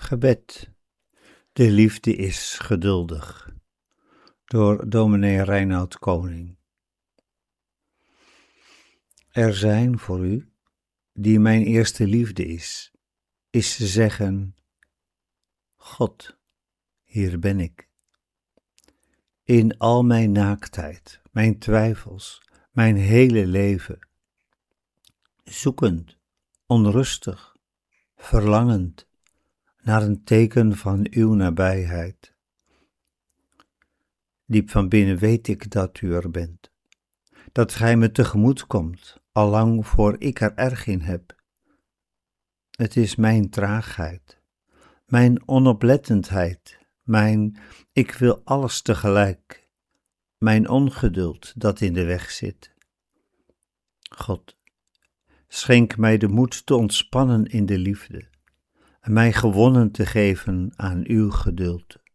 Gebed. De liefde is geduldig. Door dominee Reinoud Koning. Er zijn voor u, die mijn eerste liefde is te zeggen: God, hier ben ik. In al mijn naaktheid, mijn twijfels, mijn hele leven. Zoekend, onrustig, verlangend naar een teken van uw nabijheid. Diep van binnen weet ik dat u er bent. Dat gij me tegemoet komt, allang voor ik er erg in heb. Het is mijn traagheid, mijn onoplettendheid, mijn ik wil alles tegelijk, mijn ongeduld dat in de weg zit. God, schenk mij de moed te ontspannen in de liefde en mij gewonnen te geven aan uw geduld.